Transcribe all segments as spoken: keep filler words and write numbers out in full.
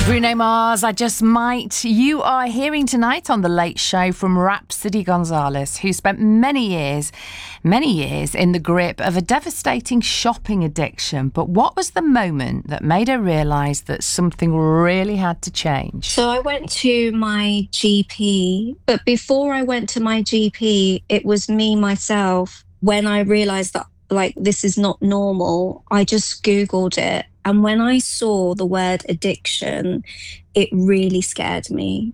Bruno Mars, I Just Might. You are hearing tonight on The Late Show from Rhapsody Gonzalez, who spent many years, many years in the grip of a devastating shopping addiction. But what was the moment that made her realise that something really had to change? So I went to my G P, but before I went to my G P, it was me, myself, when I realised that, like, this is not normal. I just Googled it. And when I saw the word addiction, it really scared me.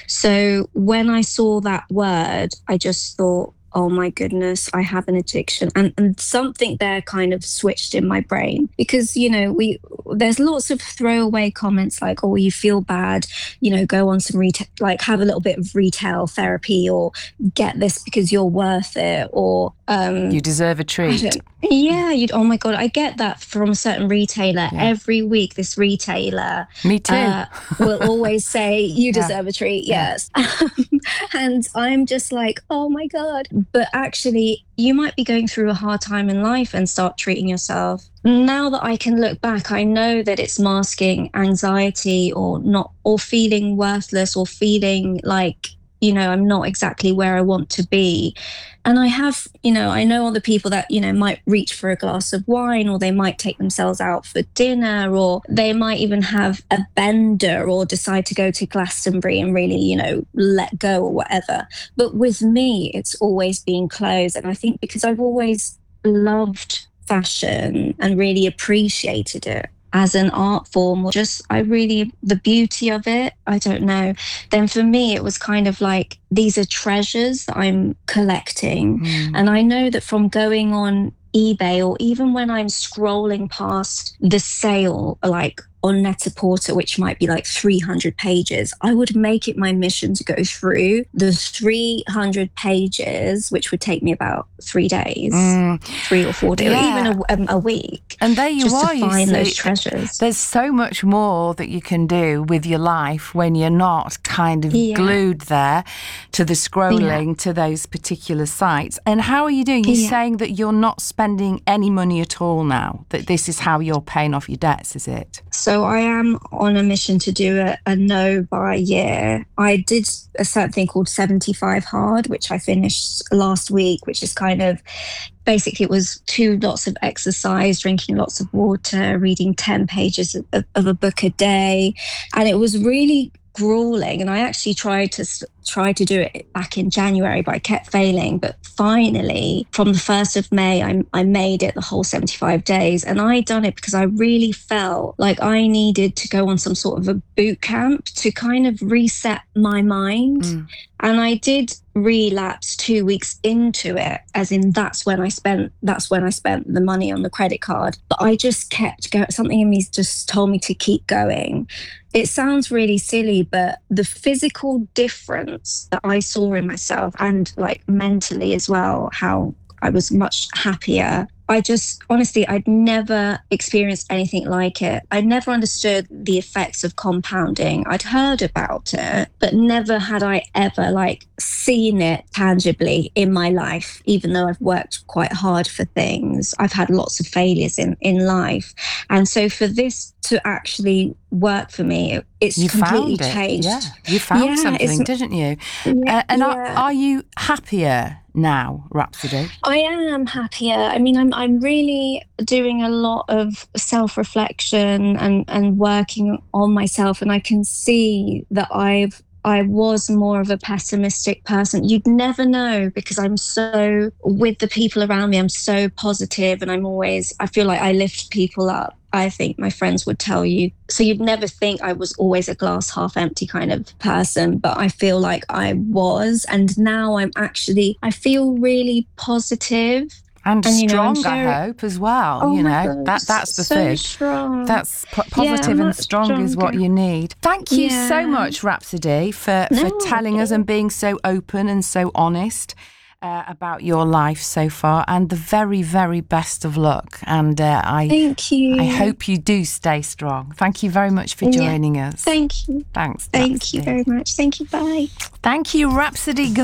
So when I saw that word, I just thought, oh my goodness, I have an addiction. And and something there kind of switched in my brain because, you know, we there's lots of throwaway comments like, oh, you feel bad, you know, go on some retail, like have a little bit of retail therapy or get this because you're worth it or um, you deserve a treat. Yeah, you'd, oh my God, I get that from a certain retailer. Yeah. Every week, this retailer Me too. Uh, will always say, you deserve yeah. a treat, yes. Yeah. And I'm just like, oh my God. But actually, you might be going through a hard time in life and start treating yourself. Now that I can look back, I know that it's masking anxiety or not, or feeling worthless or feeling like, you know, I'm not exactly where I want to be. And I have, you know, I know other people that, you know, might reach for a glass of wine or they might take themselves out for dinner or they might even have a bender or decide to go to Glastonbury and really, you know, let go or whatever. But with me, it's always been clothes. And I think because I've always loved fashion and really appreciated it as an art form, or just I really the beauty of it, I don't know, then for me it was kind of like these are treasures that I'm collecting. Mm. And I know that from going on eBay or even when I'm scrolling past the sale like on Net-a-Porter, which might be like three hundred pages, I would make it my mission to go through the three hundred pages, which would take me about three days, mm. three or four days, yeah. or even a, um, a week. And there you just are, to find you those see, treasures. There's so much more that you can do with your life when you're not kind of yeah. glued there to the scrolling, yeah. to those particular sites. And how are you doing? You're yeah. saying that you're not spending any money at all now, that this is how you're paying off your debts, is it? So I am on a mission to do a, a no by year. I did a certain thing called seventy-five hard, which I finished last week, which is kind of basically it was two lots of exercise, drinking lots of water, reading ten pages of, of a book a day. And it was really grueling. And I actually tried to try to do it back in January, but I kept failing. But finally, from the first of May, I, I made it the whole seventy-five days. And I done it because I really felt like I needed to go on some sort of a boot camp to kind of reset my mind. Mm. And I did relapse two weeks into it, as in that's when I spent that's when I spent the money on the credit card. But I just kept going. Something in me just told me to keep going. It sounds really silly, but the physical difference that I saw in myself and like mentally as well, how I was much happier. I just, honestly, I'd never experienced anything like it. I never understood the effects of compounding. I'd heard about it, but never had I ever like seen it tangibly in my life, even though I've worked quite hard for things. I've had lots of failures in, in life. And so for this to actually work for me, it's you completely found it. changed. Yeah, you found yeah, something, didn't you? Yeah, uh, and yeah. Are, are you happier now, Rhapsody? I am happier. I mean, I'm I'm really doing a lot of self-reflection and, and working on myself. And I can see that I've I was more of a pessimistic person. You'd never know because I'm so, with the people around me, I'm so positive and I'm always, I feel like I lift people up. I think my friends would tell you. So you'd never think I was always a glass half empty kind of person, but I feel like I was. And now I'm actually, I feel really positive. And, and strong, you know, very, I hope, as well. Oh you know, God, that that's the so thing. Strong. That's po- positive yeah, and strong stronger. is what you need. Thank you yeah. so much, Rhapsody, for, no, for telling us and being so open and so honest uh, about your life so far. And the very, very best of luck. And uh, I, Thank you. I hope you do stay strong. Thank you very much for joining yeah. us. Thank you. Thanks. Thank Rhapsody. you very much. Thank you. Bye. Thank you, Rhapsody.